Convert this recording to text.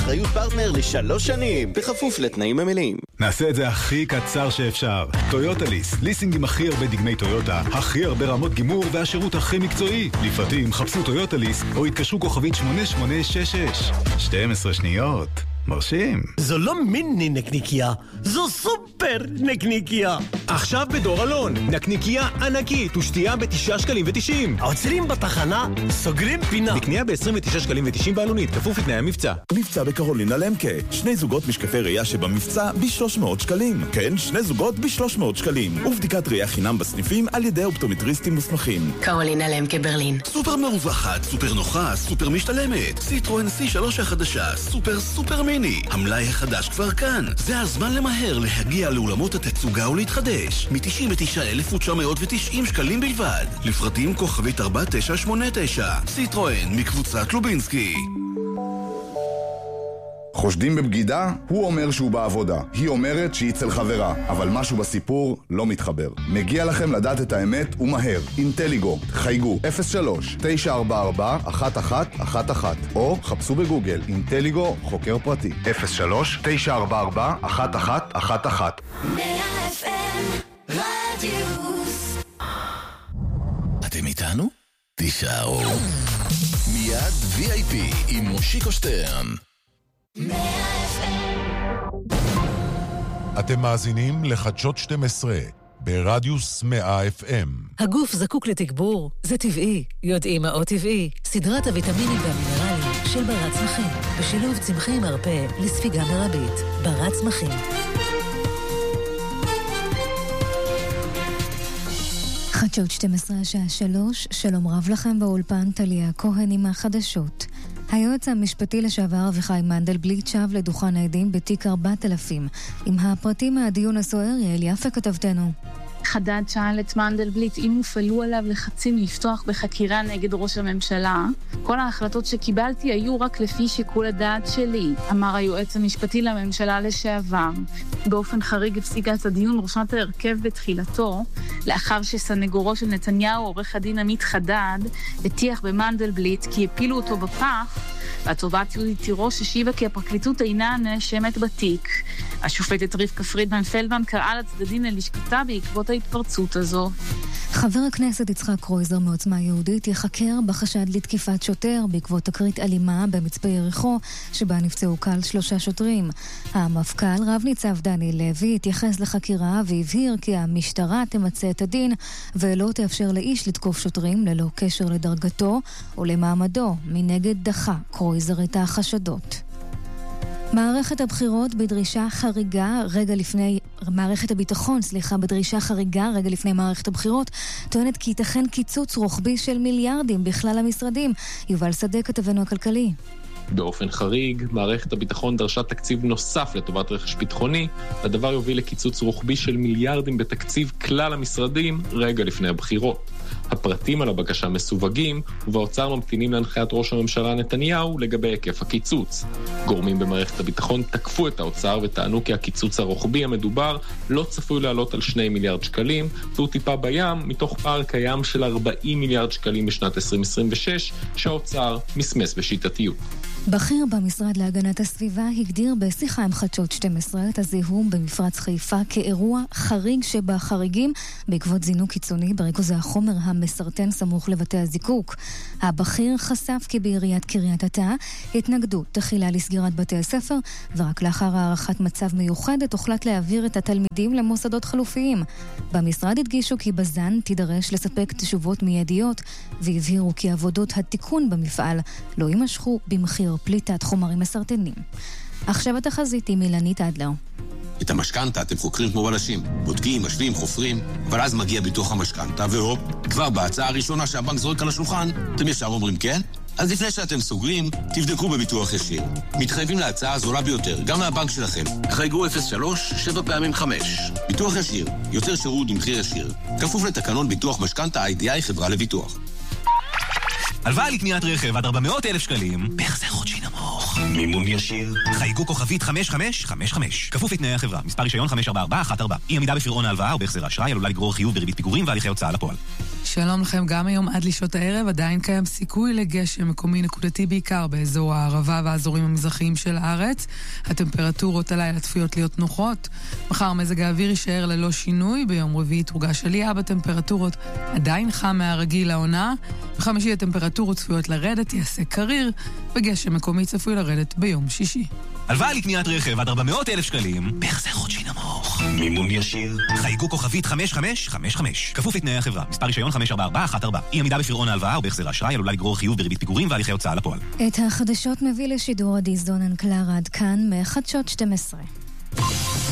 באחריות פרטנר ל3 שנים, בכפוף לתנאים ממלאים. נעשה את זה הכי קצר שאפשר. טויוטה ליס, ליסינג עם הכי הרבה דגמי טויוטה, הכי הרבה רמות גימור והשירות הכי מקצועי. לפרטים חפשו טויוטה ליס או התקשרו כוכבית 8866. 12 שניות. מרשים. זו לא מיני נקניקיה, זו סופר נקניקיה. עכשיו בדור אלון, נקניקיה ענקית ושתייה ב9.90 שקלים. עוצרים בתחנה, סוגרים פינה. נקניה ב29.90 שקלים באלונית, כפוף לתנאי המבצע. מבצע בקרולינה למקה, 2 זוגות משקפי ראייה שבמבצע ב300 שקלים. כן, 2 זוגות ב300 שקלים. ובדיקת ראייה חינם בסניפים על ידי אופטומטריסטים מוסמכים. קרולינה למקה ברלין. סופר מרווחת, סופר נוחה, סופר משתלמת. סיטרואן C3 החדשה, סופר מיני. המלאי החדש כבר כאן. זה הזמן למהר להגיע לאולמות התצוגה ולהתחדש. מ-99,990 שקלים בלבד. לפרטים כוכבית 4989. סיטרואן מקבוצת לובינסקי. חושדים בבגידה? הוא אומר שהוא בעבודה. היא אומרת שהיא אצל חברה. אבל משהו בסיפור לא מתחבר. מגיע לכם לדעת את האמת ומהר. אינטליגו, חייגו 03-944-1111 או חפשו בגוגל אינטליגו חוקר פרטי 03-944-1111. 100 FM רדיוס. אתם איתנו? תישארו. מיד VIP עם מושיקו שטרן. 100 FM. אתם מאזינים לחדשות 12 ברדיוס 100 FM. הגוף זקוק לתגבור, זה טבעי. יודעים מה עוד טבעי? סדרת הוויטמינים והמינרלים של ברת צמחים, בשילוב צמחי מרפא לספיגה מרבית. ברת צמחים. חדשות 12 השעה 3, שלום רב לכם באולפן, טליה כהן עם החדשות. היועץ המשפטי לשעבר אביחי מנדלבליט שב לדוכן העדים בתיק 4000. עם הפרטים מהדיון הסוער, יעל יפה כתבתנו. חדד שאל את מנדלבליט אם הופעלו עליו לחצים לפתוח בחקירה נגד ראש הממשלה. כל ההחלטות שקיבלתי היו רק לפי שיקול הדעת שלי, אמר היועץ המשפטי לממשלה לשעבר. באופן חריג הפסיקת הדיון ראשת ההרכב בתחילתו, לאחר שסנגורו של נתניהו, עורך הדין עמית חדד, הטיח במנדלבליט כי הפילו אותו בפח, והתובעת יהודית תירוש השיבה כי הפרקליטות אינה נאשמת בתיק. השופטת רבקה פרידמן פלדמן קראה לצדדים ללשכתה בעקבות ההתפרצות הזו. חבר הכנסת יצחק קרויזר מעוצמה יהודית יחקר בחשד לתקיפת שוטר בעקבות תקרית אלימה במצפה יריחו שבה נפצעו קל 3 שוטרים. המפכ"ל רב ניצב דני לוי התייחס לחקירה והבהיר כי המשטרה תמצא את הדין ולא תאפשר לאיש לתקוף שוטרים ללא קשר לדרגתו או למעמדו. מנגד דחה קרויזר את החשדות. מערכת הבחירות בדרישה חריגה רגע לפני מערכת הביטחון, בדרישה חריגה רגע לפני מערכת הבחירות, טוענת כי ייתכן קיצוץ רוחבי של מיליארדים בכלל המשרדים. יובל שדה כתבנו הכלכלי. באופן חריג, מערכת הביטחון דרשה תקציב נוסף לטובת רכש ביטחוני, הדבר יוביל לקיצוץ רוחבי של מיליארדים בתקציב כלל המשרדים רגע לפני הבחירות. הפרטים על הבקשה מסווגים, ובאוצר ממתינים להנחיית ראש הממשלה נתניהו לגבי היקף הקיצוץ. גורמים במערכת הביטחון תקפו את האוצר וטענו כי הקיצוץ הרוחבי המדובר לא צפוי לעלות על 2 מיליארד שקלים, והוא טיפה בים מתוך פער קיים של 40 מיליארד שקלים בשנת 2026, שהאוצר מסמס בשיטתיות. בכיר במשרד להגנת הסביבה הגדיר בשיחה עם חדשות 12 את הזיהום במפרץ חיפה כאירוע חריג שבחריגים בעקבות זינוק קיצוני בריכוזי החומר המסרטן סמוך לבתי הזיקוק. הבכיר חשף כי בעיריית קריית אתא התנגדות תחילה לסגירת בתי הספר, ורק לאחר הערכת מצב מיוחדת הוחלט להעביר את התלמידים למוסדות חלופיים. במשרד הדגישו כי בזן תידרש לספק תשובות מיידיות, והבהירו כי עבודות התיקון במפעל לא יימשכו במחיר פליטת חומרים מסרטנים. עכשיו התחזית עם אילנית אדלר. את המשכנתה אתם חוקרים כמו בלשים, בודקים, משווים, חופרים, אבל אז מגיע ביטוח המשכנתה, והופ, כבר בהצעה הראשונה שהבנק זורק על השולחן, אתם ישר אומרים כן? אז לפני שאתם סוגרים, תבדקו בביטוח ישיר. מתחייבים להצעה הזולה ביותר, גם מהבנק שלכם. חייגו 03-7x5. ביטוח ישיר, יותר שירות במחיר ישיר. כפוף לתקנון ביטוח משכנתה IDI חברה לביטוח. הלוואה לקניית רכב עד 400,000 שקלים, בהחזר חודשי נמוך. מימון ישיר. חייגו כוכבית 5555. כפוף לתנאי החברה. מספר רישיון 54414. אי עמידה בפירעון ההלוואה או בהחזר האשראי עלולה לגרור חיוב בריבית פיגורים והליכי הוצאה לפועל. שלום לכם, גם היום עד לשעות הערב עדיין קיים סיכוי לגשם מקומי נקודתי בעיקר באזור הערבה והאזורים המזרחיים של הארץ. הטמפרטורות הלילה צפויות להיות נוחות. מחר מזג האוויר יישאר ללא שינוי, ביום רביעי תורגש עלייה בטמפרטורות, עדיין חם מהרגיל לעונה. בחמישי הטמפרטורות צפויות לרדת, יעשה קריר, וגשם מקומי צפוי לרדת ביום שישי. הלוואה לקניית רכב עד 400,000 שקלים, בהחזר חודשי נמוך. מימון ישיר. חייגו כוכבית 5555. כפוף לתנאי החברה. מספר רישיון 54414. אי עמידה בפירעון ההלוואה או בהחזר האשראי עלולה לגרור חיוב בריבית פיגורים והליכי הוצאה לפועל. את החדשות מביא לשידור עדי זונן קלרה, עד כאן מחדשות 12.